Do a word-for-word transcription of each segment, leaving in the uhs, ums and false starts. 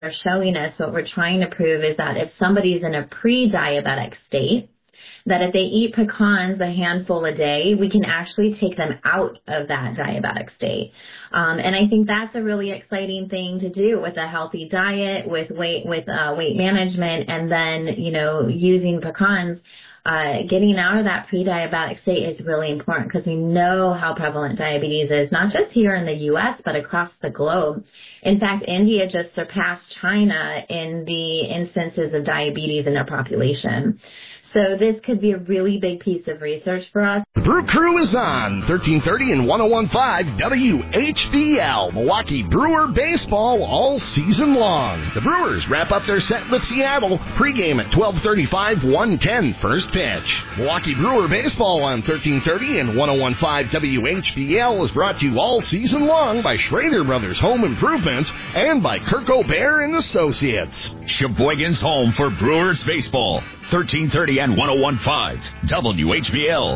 are showing us, what we're trying to prove is that if somebody's in a pre-diabetic state, that if they eat pecans a handful a day, we can actually take them out of that diabetic state. Um, and I think that's a really exciting thing to do with a healthy diet, with weight, with uh, weight management, and then, you know, using pecans. Uh, getting out of that pre-diabetic state is really important because we know how prevalent diabetes is, not just here in the U S, but across the globe. In fact, India just surpassed China in the instances of diabetes in their population. So this could be a really big piece of research for us. The Brew Crew is on thirteen thirty and one oh one point five W H B L, Milwaukee Brewer baseball all season long. The Brewers wrap up their set with Seattle. Pregame at twelve thirty-five, one ten, first pitch. Milwaukee Brewer baseball on thirteen thirty and one oh one point five W H B L is brought to you all season long by Schrader Brothers Home Improvements and by Kirk O'Bear and Associates. Sheboygan's home for Brewers baseball. thirteen thirty and one oh one point five W H B L.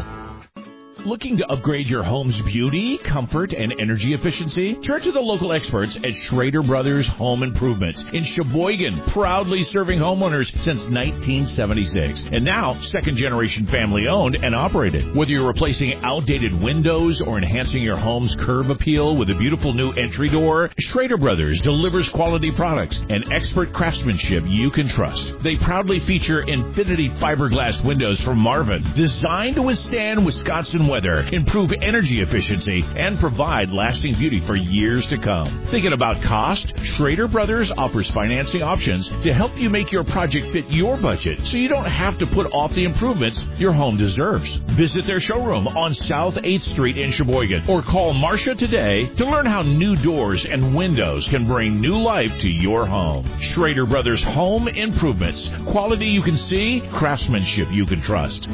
Looking to upgrade your home's beauty, comfort, and energy efficiency? Turn to the local experts at Schrader Brothers Home Improvements in Sheboygan, proudly serving homeowners since nineteen seventy-six. And now, second-generation family-owned and operated. Whether you're replacing outdated windows or enhancing your home's curb appeal with a beautiful new entry door, Schrader Brothers delivers quality products and expert craftsmanship you can trust. They proudly feature Infinity fiberglass windows from Marvin, designed to withstand Wisconsin weather, improve energy efficiency, and provide lasting beauty for years to come. Thinking about cost? Schrader Brothers offers financing options to help you make your project fit your budget so you don't have to put off the improvements your home deserves. Visit their showroom on South eighth Street in Sheboygan or call Marcia today to learn how new doors and windows can bring new life to your home. Schrader Brothers Home Improvements. Quality you can see, craftsmanship you can trust.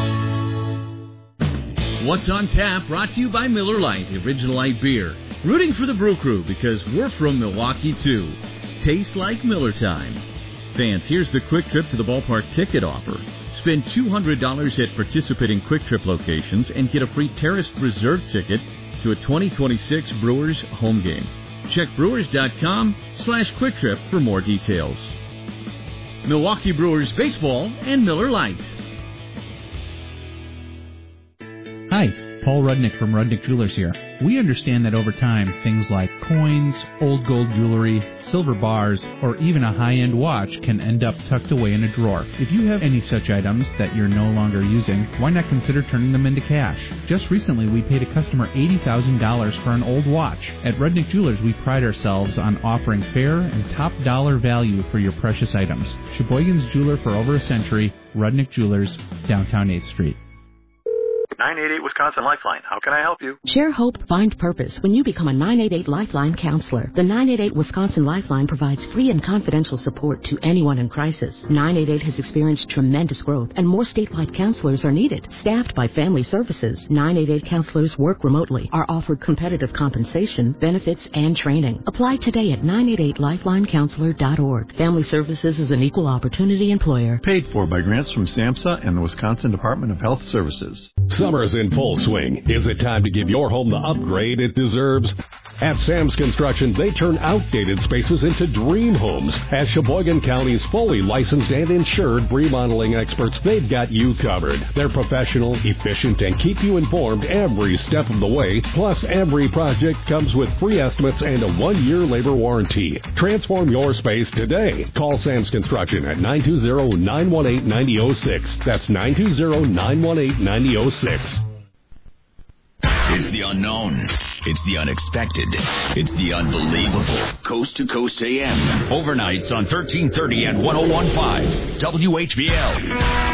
What's on Tap, brought to you by Miller Lite, the original light beer. Rooting for the Brew Crew because we're from Milwaukee, too. Taste like Miller time. Fans, here's the Quick Trip to the Ballpark ticket offer. Spend two hundred dollars at participating Quick Trip locations and get a free Terrace Reserve ticket to a twenty twenty-six Brewers home game. Check brewers.com slash Quick Trip for more details. Milwaukee Brewers baseball and Miller Lite. Hi, Paul Rudnick from Rudnick Jewelers here. We understand that over time, things like coins, old gold jewelry, silver bars, or even a high-end watch can end up tucked away in a drawer. If you have any such items that you're no longer using, why not consider turning them into cash? Just recently, we paid a customer eighty thousand dollars for an old watch. At Rudnick Jewelers, we pride ourselves on offering fair and top dollar value for your precious items. Sheboygan's jeweler for over a century, Rudnick Jewelers, downtown eighth Street. nine eight eight Wisconsin Lifeline. How can I help you? Share hope, find purpose when you become a nine eight eight Lifeline counselor. The nine eight eight Wisconsin Lifeline provides free and confidential support to anyone in crisis. nine eight eight has experienced tremendous growth, and more statewide counselors are needed. Staffed by Family Services, nine eight eight counselors work remotely, are offered competitive compensation, benefits, and training. Apply today at nine eight eight lifeline counselor dot org. Family Services is an equal opportunity employer. Paid for by grants from SAMHSA and the Wisconsin Department of Health Services. Summer's in full swing. Is it time to give your home the upgrade it deserves? At Sam's Construction, they turn outdated spaces into dream homes. As Sheboygan County's fully licensed and insured remodeling experts, they've got you covered. They're professional, efficient, and keep you informed every step of the way. Plus, every project comes with free estimates and a one-year labor warranty. Transform your space today. Call Sam's Construction at nine two zero, nine one eight, nine zero zero six. That's nine two zero, nine one eight, nine zero zero six. It's the unknown. It's the unexpected. It's the unbelievable. Coast to Coast A M. Overnights on thirteen thirty and one oh one point five W H B L.